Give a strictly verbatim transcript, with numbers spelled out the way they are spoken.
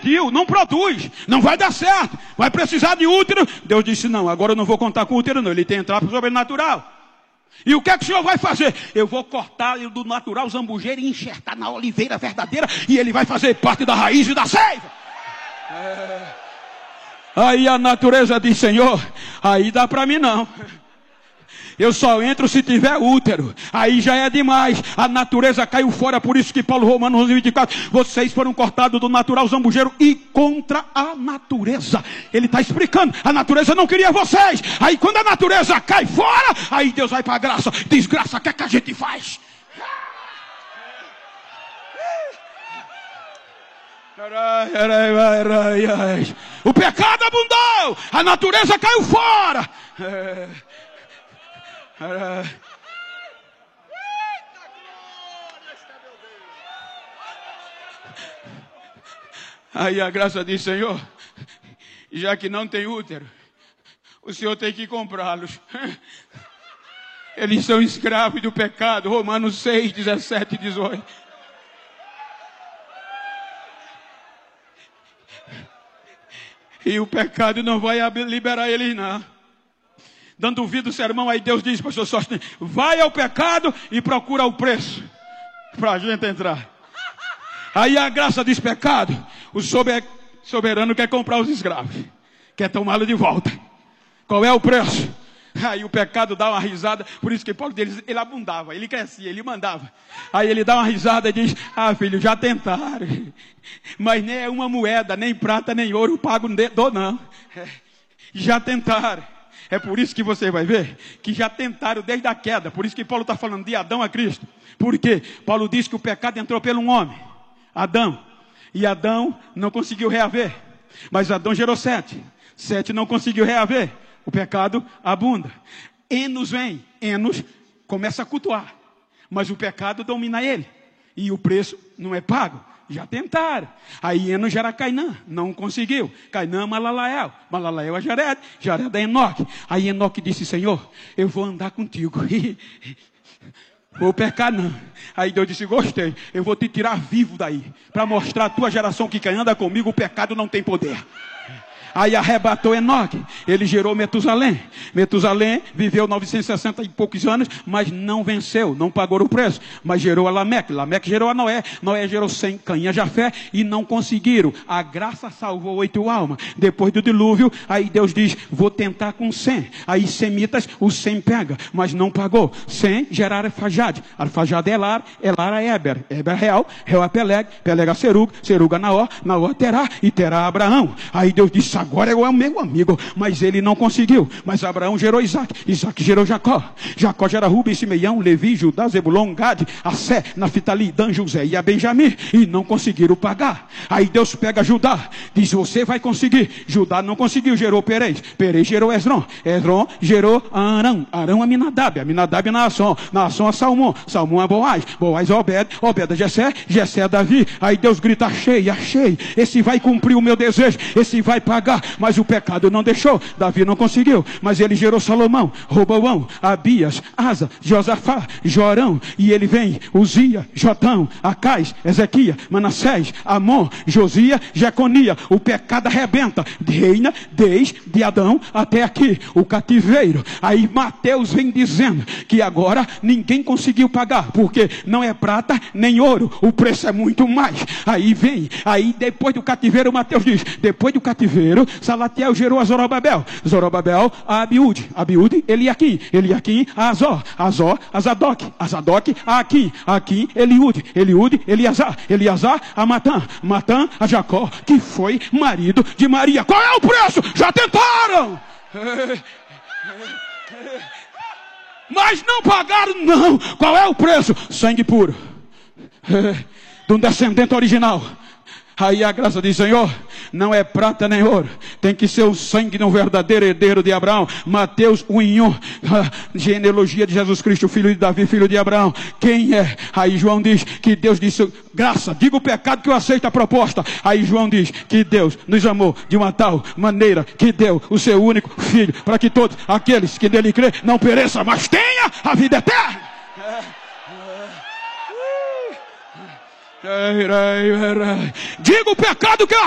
tardio, não produz, não vai dar certo, vai precisar de útero. Deus disse, não, agora eu não vou contar com útero não, ele tem que entrar para o sobrenatural. E o que é que o Senhor vai fazer? Eu vou cortar do natural o zambujeiro e enxertar na oliveira verdadeira, e ele vai fazer parte da raiz e da seiva. É. Aí a natureza diz, Senhor, aí dá para mim não. Eu só entro se tiver útero. Aí já é demais. A natureza caiu fora. Por isso que Paulo, Romanos onze, vinte e quatro. Vocês foram cortados do natural zambujeiro e contra a natureza. Ele está explicando. A natureza não queria vocês. Aí quando a natureza cai fora, aí Deus vai para a graça. Desgraça, o que é que a gente faz? O pecado abundou. A natureza caiu fora. Aí a graça diz, Senhor, já que não tem útero, o Senhor tem que comprá-los. Eles são escravos do pecado. Romanos seis, dezessete e dezoito. E o pecado não vai liberar eles não. Dando ouvido ao sermão, aí Deus diz, pastor Sóstenes, vai ao pecado e procura o preço para a gente entrar. Aí a graça diz, pecado, o soberano quer comprar os escravos, quer tomá-lo de volta. Qual é o preço? Aí o pecado dá uma risada, por isso que Paulo diz, ele abundava, ele crescia, ele mandava. Aí ele dá uma risada e diz, ah filho, já tentaram, mas nem é uma moeda, nem prata, nem ouro, pago dou não. Já tentaram. É por isso que você vai ver que já tentaram desde a queda. Por isso que Paulo está falando de Adão a Cristo. Por quê? Paulo diz que o pecado entrou pelo um homem, Adão. E Adão não conseguiu reaver. Mas Adão gerou Sete. Sete não conseguiu reaver. O pecado abunda. Enos vem. Enos começa a cultuar. Mas o pecado domina ele. E o preço não é pago. Já tentaram. Aí Enos gera Cainã. Não conseguiu. Cainã, Malalael. Malalael é Jared. Jared é Enoque. Aí Enoque disse, Senhor, eu vou andar contigo. Vou pecar não. Aí Deus disse, gostei. Eu vou te tirar vivo daí. Para mostrar à tua geração que quem anda comigo, o pecado não tem poder. Aí arrebatou Enoque, ele gerou Metusalém. Metusalém viveu novecentos e sessenta e poucos anos, mas não venceu, não pagou o preço. Mas gerou a Lameque, Lameque gerou a Noé, Noé gerou Sem, Caim e Jafé, e não conseguiram. A graça salvou oito almas. Depois do dilúvio, aí Deus diz, vou tentar com Sem. Aí Semitas, o Sem pega, mas não pagou. Sem gerar Arfajade, Arfajade é Elar, Elar é Eber, Eber é Real, Real é Peleg, Peleg é Serug, Serug é Naor, Naor Terá, e Terá Abraão. Aí Deus disse, agora é o meu amigo, mas ele não conseguiu. Mas Abraão gerou Isaac, Isaac gerou Jacó, Jacó gera Rubem, Simeão, Levi, Judá, Zebulon, Gade, Assé, Naftali, Dan, José e a Benjamim, e não conseguiram pagar. Aí Deus pega Judá, diz, você vai conseguir. Judá não conseguiu, gerou Perez, Perez gerou Esrom, Esrom gerou Arão, Arão a Aminadab, Aminadab a Naasson, Naasson a Salmão, Salmão a Boaz, Boaz a Obed, Obed a Jessé, Jessé a Davi. Aí Deus grita, achei, achei, esse vai cumprir o meu desejo, esse vai pagar. Mas o pecado não deixou, Davi não conseguiu, mas ele gerou Salomão, Roboão, Abias, Asa, Josafá, Jorão, e ele vem, Uzia, Jotão, Acais, Ezequias, Manassés, Amon, Josia, Jeconia. O pecado arrebenta, reina desde Adão até aqui, o cativeiro. Aí Mateus vem dizendo que agora ninguém conseguiu pagar, porque não é prata nem ouro, o preço é muito mais. Aí vem, aí depois do cativeiro, Mateus diz, depois do cativeiro, Salatiel gerou a Zorobabel, Zorobabel a Abiúde, Abiúde, Eliaquim, Eliaquim a Azor, Azor a Zadok, a Zadok a Aquim, Aquim, Eliúde, Eliúde, Eliasar, Eliasar a Matã, Matã a Jacó, que foi marido de Maria. Qual é o preço? Já tentaram! Mas não pagaram, não. Qual é o preço? Sangue puro de um descendente original. Aí a graça diz, Senhor, não é prata nem ouro, tem que ser o sangue de um verdadeiro herdeiro de Abraão. Mateus um em um, genealogia de Jesus Cristo, filho de Davi, filho de Abraão. Quem é? Aí João diz que Deus disse, graça, diga o pecado que eu aceito a proposta. Aí João diz que Deus nos amou de uma tal maneira que deu o seu único filho, para que todos aqueles que nele crê não pereçam, mas tenha a vida eterna. Diga o pecado que eu